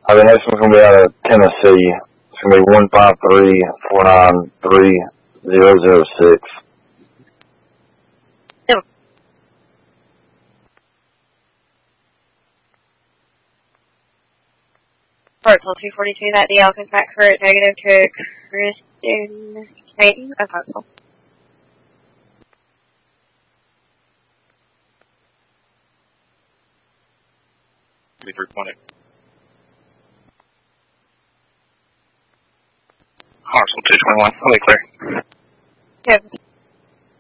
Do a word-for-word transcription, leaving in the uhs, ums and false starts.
Uh, the next one's going to be out of Tennessee. It's going to be one five three, four nine three, zero zero six. Yep. Parcel two forty-two, that D L comes back for it, negative to Kristen Satan. That's helpful. three twenty. Parcel two twenty-one, fully clear. Yep,